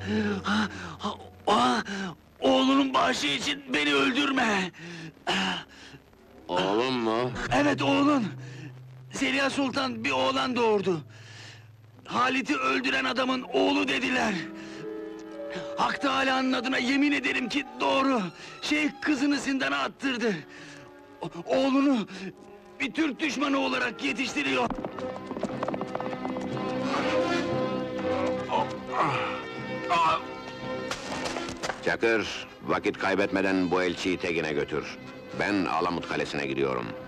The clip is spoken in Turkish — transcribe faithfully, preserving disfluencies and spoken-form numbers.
Ah, ah, ah, Oğlunun bağışı için beni öldürme! Oğlum mu? Evet, oğlun! Zeliha Sultan bir oğlan doğurdu. Halit'i öldüren adamın oğlu dediler. Hak Teâlâ'nın adına yemin ederim ki doğru! Şeyh kızını zindana attırdı. O- Oğlunu bir Türk düşmanı olarak yetiştiriyor. Çakır, vakit kaybetmeden bu elçiyi Tegin'e götür. Ben Alamut Kalesi'ne gidiyorum.